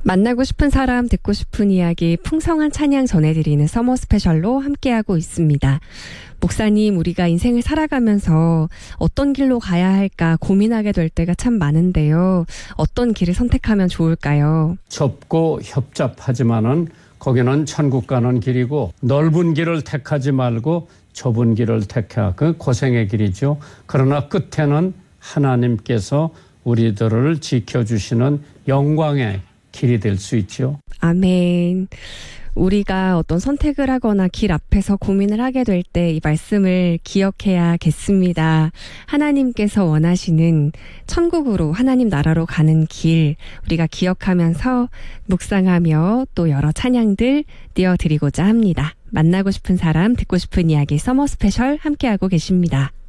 만나고 싶은 사람, 듣고 싶은 이야기, 풍성한 찬양 전해드리는 서머 스페셜로 함께하고 있습니다. 목사님, 우리가 인생을 살아가면서 어떤 길로 가야 할까 고민하게 될 때가 참 많은데요. 어떤 길을 선택하면 좋을까요? 좁고 협잡하지만은 거기는 천국 가는 길이고, 넓은 길을 택하지 말고 좁은 길을 택해. 그 고생의 길이죠. 그러나 끝에는 하나님께서 우리들을 지켜주시는 영광의 길이 될 수 있죠. 아멘. 우리가 어떤 선택을 하거나 길 앞에서 고민을 하게 될 때 이 말씀을 기억해야겠습니다. 하나님께서 원하시는 천국으로, 하나님 나라로 가는 길, 우리가 기억하면서 묵상하며 또 여러 찬양들 띄워드리고자 합니다. 만나고 싶은 사람, 듣고 싶은 이야기 서머 스페셜 함께하고 계십니다.